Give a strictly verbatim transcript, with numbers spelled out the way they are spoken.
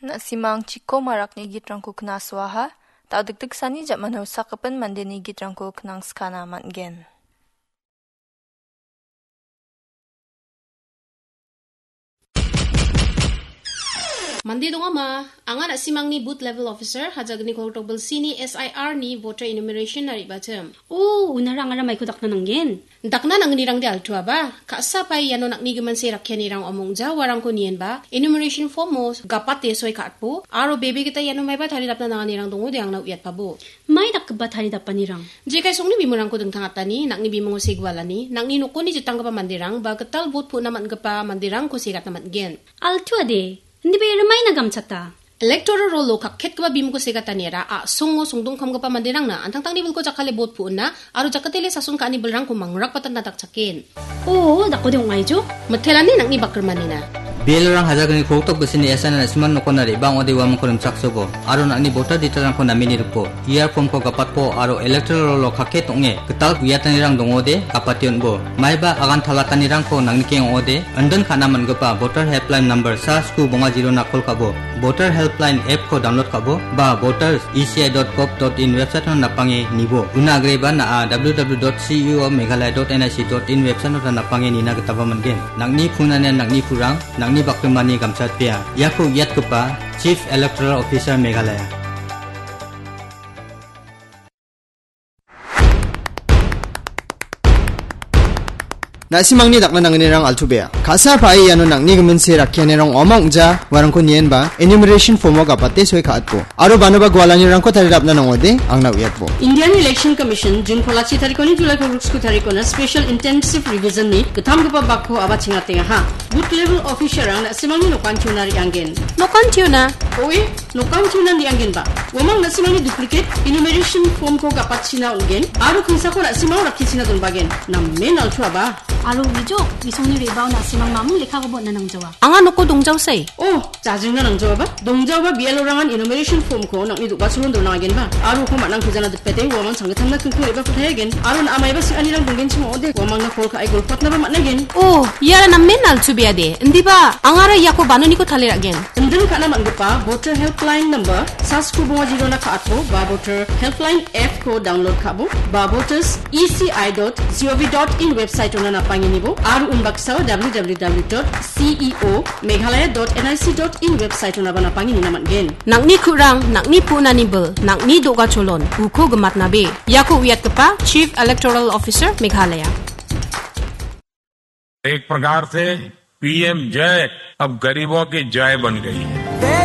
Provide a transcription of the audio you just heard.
Na simang chiko marak ni gitrangku kena swaha, tau deg-deg sani jat manau sakapen mande ni gitrangku kenang skana matgen. Mandi dong ama, anga nak simang ni booth level officer hajag ni kortobel sini S I R ni voter enumeration nari bacem. Oh, unara ngara mai ko dakna nanggen. Dakna nang ni rang di altua ba? Kasa pai yano nak ni geman se rakya ni rang omong ja warang ko nien ba? Enumeration form mo gapat te soi katpo. Aro baby kita yano mai ba thari dapna nang ni rang dongo de ang na uyat pa bo. Mai dak ba thari dappa ni rang. Je kai song ni bimurang ko deng tangata ni nak ni bimongo segwala ni nak ni noko ni jutang ka pa mandirang ba ketal vote pu naman ka pa mandirang ko sigat naman gen. Altua de. Hindi ba ramay na gamsata? Electoral roll lo kakket ka ba bim ko segata nira a songo songdong kam ka pa mandirang na antang tang ni ko jakale vote pu na aro jakatele sasun ka ni belrang ko mangrak patan natak cakin. Oh, dako de ngai jo. Mathelani nak ni bakermani na. Bilang hajagani koktok besini esana siman nokonari bang odi wam korum saksobo aro nakni voter detail ko namini rupo year form ko kapat po aro electoral lo kake tonge ketal kuyatan rang dongode kapation bo maiba agan thalatan rang ko nangni keng ode andan khana mangapa voter helpline number sars ku bonga zero na kol kabo voter helpline app ko download kabo ba voters e c i dot gov dot in website na napange nibo una agreba na w w w dot c u o meghalaya dot n i c dot in website na napange nina ketaba mangen nangni phunane nangni phurang ni bakmani gamsat pia yaku yat kupa Chief Electoral Officer Meghalaya. Nasimang ni dakna nangni rang altubea kasa pai yano nangni gemen se rakyane rang omong ja warang ko nien ba enumeration form ga patte soi khatpo aro banaba gwalani rang ko thari rapna nangode angna uyatbo Indian Election Commission jun kholachi tarikoni julai ko rules ku tarikona special intensive revision ni katham ga bakho aba chingate ha booth level officer rang nasimang ni nokan chunari anggen nokan chuna oi nokan chuna ni anggen ba wamang nasimang ni duplicate enumeration form ko ga pachina ungen aro khisa ko nasimang rakhisina don bagen namme nalchwa ba Alo wijo, wisong ni rebaw na simang mamung lekha ko bo na nang jawa. Anga noko dongjaw say. Oh, jajing na nang jawa ba? Dongjaw ba bialo rangan enumeration form ko nang iduk basulon do na again ba? Aro ko manang kujana depete wamang sangatang na kungku reba putay again. Aro na amay ba si anirang donggen chimo ode wamang na kol ka ay golpat na ba man again. Oh, yara na menal chubiya de. Hindi ba angara yako bano ni ko thalir again. Ndin ka na manggupa voter helpline number sas ko bunga zero na kaatpo ba voter helpline app ko download kabo ba voters e c i dot gov dot in website na na panginibo aru umbaksa w w w dot c e o meghalaya dot n i c dot in website na bana pangini naman gen nakni kurang nakni punani bel nakni doga cholon uko gemat nabe yaku uyat kepa Chief Electoral Officer Meghalaya. एक प्रकार से P M जय अब गरीबों की जय बन गई है।